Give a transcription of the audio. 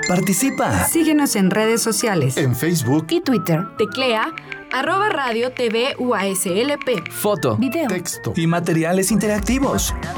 Participa. Síguenos en redes sociales. En Facebook y Twitter. Teclea @Radio TV UASLP. foto, Video. texto y materiales interactivos.